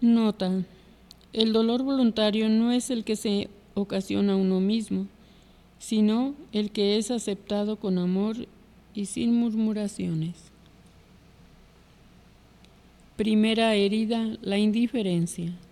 Nota: el dolor voluntario no es el que se ocasiona a uno mismo, sino el que es aceptado con amor y sin murmuraciones. Primera herida: la indiferencia.